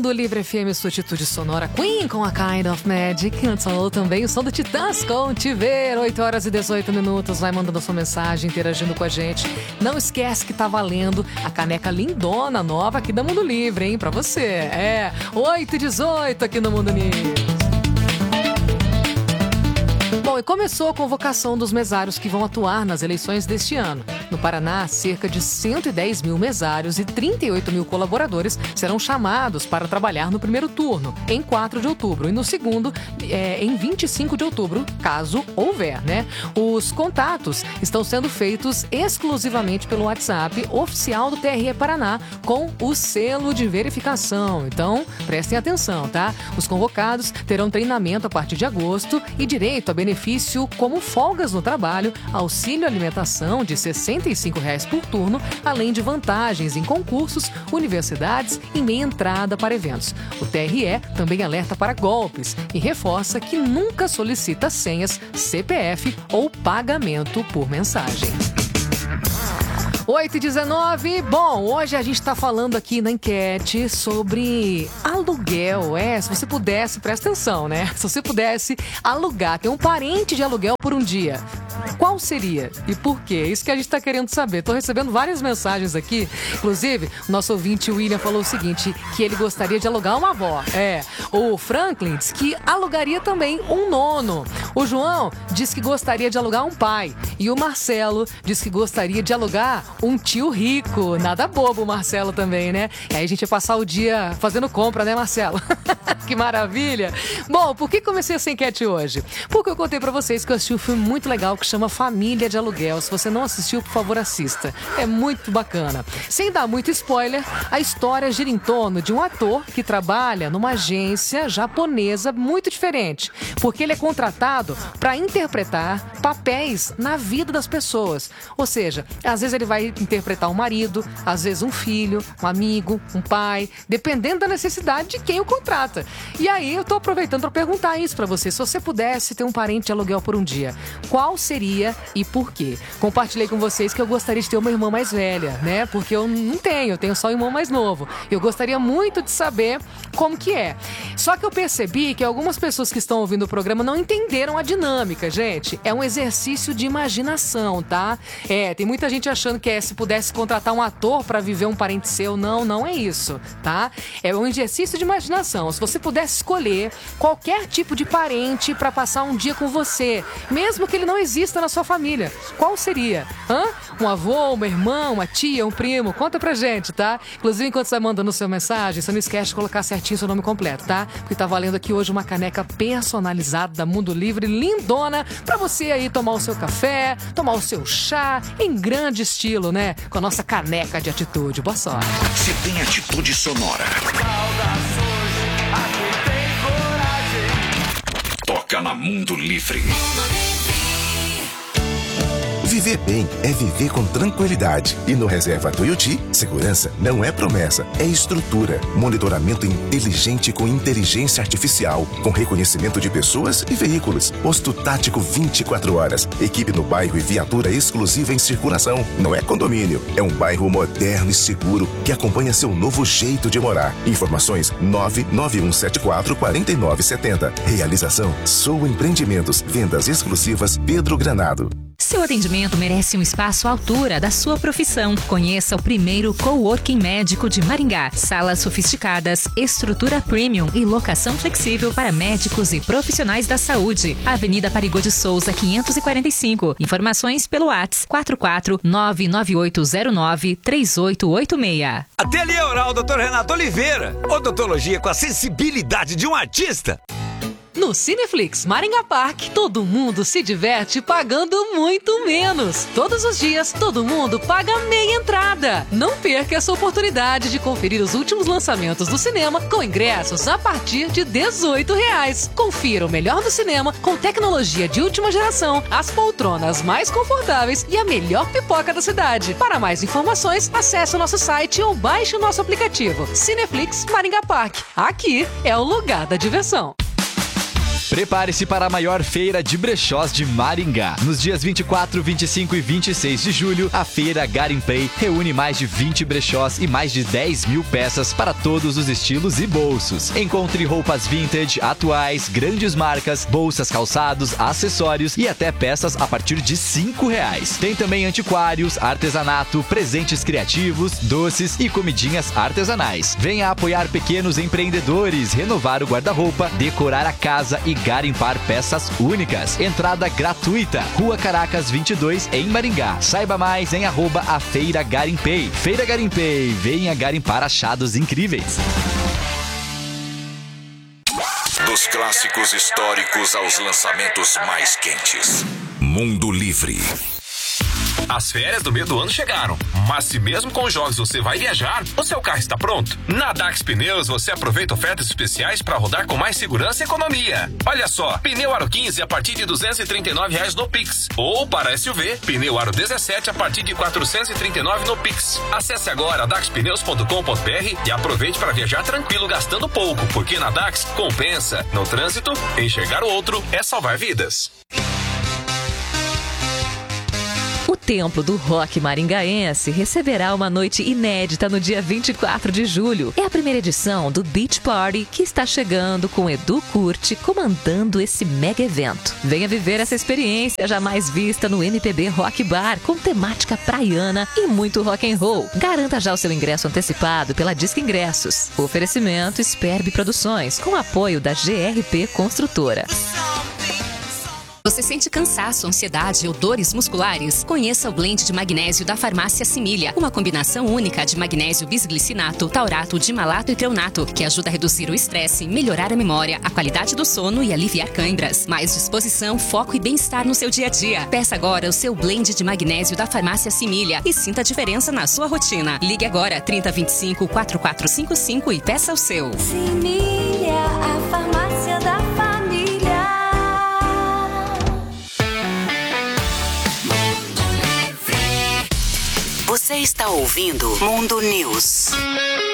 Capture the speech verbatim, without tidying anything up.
Mundo Livre F M, sua atitude sonora. Queen com a Kind of Magic. Antes falou também o som do Titãs com Te Ver. oito horas e dezoito minutos. Vai mandando sua mensagem, interagindo com a gente. Não esquece que tá valendo a caneca lindona nova aqui da Mundo Livre, hein? Pra você. É, oito e dezoito aqui no Mundo Livre. Bom, e começou a convocação dos mesários que vão atuar nas eleições deste ano. No Paraná, cerca de cento e dez mil mesários e trinta e oito mil colaboradores serão chamados para trabalhar no primeiro turno, em quatro de outubro, e no segundo, é, em vinte e cinco de outubro, caso houver, né? Os contatos estão sendo feitos exclusivamente pelo WhatsApp oficial do T R E Paraná, com o selo de verificação. Então, prestem atenção, tá? Os convocados terão treinamento a partir de agosto e direito a benefício como folgas no trabalho, auxílio alimentação de sessenta e cinco reais por turno, além de vantagens em concursos, universidades e meia entrada para eventos. O T R E também alerta para golpes e reforça que nunca solicita senhas, C P F ou pagamento por mensagem. oito e dezenove. Bom, hoje a gente está falando aqui na enquete sobre aluguel. É, se você pudesse, presta atenção, né? Se você pudesse alugar, ter um parente de aluguel por um dia, qual seria e por quê? Isso que a gente está querendo saber. Estou recebendo várias mensagens aqui. Inclusive, o nosso ouvinte William falou o seguinte, que ele gostaria de alugar uma avó. É, o Franklin disse que alugaria também um nono. O João disse que gostaria de alugar um pai. E o Marcelo disse que gostaria de alugar um tio rico. Nada bobo o Marcelo também, né? E aí a gente ia passar o dia fazendo compra, né, Marcelo? Que maravilha! Bom, por que comecei essa enquete hoje? Porque eu contei pra vocês que eu assisti um filme muito legal que chama Família de Aluguel. Se você não assistiu, por favor, assista. É muito bacana. Sem dar muito spoiler, a história gira em torno de um ator que trabalha numa agência japonesa muito diferente, porque ele é contratado para interpretar papéis na vida das pessoas. Ou seja, às vezes ele vai interpretar um marido, às vezes um filho, um amigo, um pai, dependendo da necessidade de quem o contrata. E aí eu tô aproveitando para perguntar isso para você. Se você pudesse ter um parente de aluguel por um dia, qual seria e por quê? Compartilhei com vocês que eu gostaria de ter uma irmã mais velha, né? Porque eu não tenho, eu tenho só um irmão mais novo. Eu gostaria muito de saber como que é. Só que eu percebi que algumas pessoas que estão ouvindo o programa não entenderam a dinâmica, gente. É um exercício de imaginação, tá? É, tem muita gente achando que é se pudesse contratar um ator para viver um parente seu. Não, não é isso, tá? É um exercício de imaginação. Se você pudesse escolher qualquer tipo de parente para passar um dia com você, mesmo que ele não exista na sua família, qual seria? Hã? Um avô, uma irmã, uma tia, um primo? Conta pra gente, tá? Inclusive, enquanto você vai mandando sua mensagem, você não esquece de colocar certinho seu nome completo, tá? Porque tá valendo aqui hoje uma caneca personalizada da Mundo Livre, lindona, pra você aí tomar o seu café, tomar o seu chá, em grande estilo, né? Com a nossa caneca de atitude. Boa sorte. Se tem atitude sonora. Toca na Mundo Livre. Viver bem é viver com tranquilidade. E no Reserva Tuiuti, segurança não é promessa, é estrutura. Monitoramento inteligente com inteligência artificial, com reconhecimento de pessoas e veículos. Posto tático vinte e quatro horas. Equipe no bairro e viatura exclusiva em circulação. Não é condomínio, é um bairro moderno e seguro que acompanha seu novo jeito de morar. Informações nove nove um sete quatro quatro nove sete zero. Realização Sou Empreendimentos. Vendas exclusivas Pedro Granado. Seu atendimento merece um espaço à altura da sua profissão. Conheça o primeiro coworking médico de Maringá. Salas sofisticadas, estrutura premium e locação flexível para médicos e profissionais da saúde. Avenida Parigô de Souza, quinhentos e quarenta e cinco. Informações pelo WhatsApp quatro quatro nove nove oito zero nove três oito oito seis. Ateliê Oral doutor Renato Oliveira. Odontologia com a sensibilidade de um artista. No Cineflix Maringá Park, todo mundo se diverte pagando muito menos. Todos os dias, todo mundo paga meia entrada. Não perca essa oportunidade de conferir os últimos lançamentos do cinema com ingressos a partir de dezoito reais. Confira o melhor do cinema com tecnologia de última geração, as poltronas mais confortáveis e a melhor pipoca da cidade. Para mais informações, acesse o nosso site ou baixe o nosso aplicativo. Cineflix Maringá Park. Aqui é o lugar da diversão. Prepare-se para a maior feira de brechós de Maringá. Nos dias vinte e quatro, vinte e cinco e vinte e seis de julho, a feira Garimpei reúne mais de vinte brechós e mais de dez mil peças para todos os estilos e bolsos. Encontre roupas vintage, atuais, grandes marcas, bolsas, calçados, acessórios e até peças a partir de cinco reais. Tem também antiquários, artesanato, presentes criativos, doces e comidinhas artesanais. Venha apoiar pequenos empreendedores, renovar o guarda-roupa, decorar a casa e garimpar peças únicas. Entrada gratuita. Rua Caracas vinte e dois, em Maringá. Saiba mais em arroba a Feira Garimpei. Feira Garimpei, venha garimpar achados incríveis. Dos clássicos históricos aos lançamentos mais quentes. Mundo Livre. As férias do meio do ano chegaram, mas se mesmo com os jogos você vai viajar, o seu carro está pronto? Na Dax Pneus você aproveita ofertas especiais para rodar com mais segurança e economia. Olha só, pneu Aro quinze a partir de duzentos e trinta e nove reais no Pix. Ou para S U V, pneu Aro dezessete a partir de quatrocentos e trinta e nove no Pix. Acesse agora dax pneus ponto com ponto br e aproveite para viajar tranquilo gastando pouco, porque na Dax compensa. No trânsito, enxergar o outro é salvar vidas. O Templo do Rock Maringaense receberá uma noite inédita no dia vinte e quatro de julho. É a primeira edição do Beach Party que está chegando com Edu Curti comandando esse mega evento. Venha viver essa experiência jamais vista no M P B Rock Bar com temática praiana e muito rock and roll. Garanta já o seu ingresso antecipado pela Disque Ingressos. Oferecimento Sperb Produções com apoio da G R P Construtora. Você sente cansaço, ansiedade ou dores musculares? Conheça o blend de magnésio da Farmácia Similha, uma combinação única de magnésio bisglicinato, taurato, dimalato e treonato, que ajuda a reduzir o estresse, melhorar a memória, a qualidade do sono e aliviar câimbras. Mais disposição, foco e bem-estar no seu dia a dia. Peça agora o seu blend de magnésio da Farmácia Similha e sinta a diferença na sua rotina. Ligue agora trinta, vinte e cinco, quarenta e quatro cinquenta e cinco e peça o seu. Similha, a farmácia da família. Você está ouvindo Mundo News.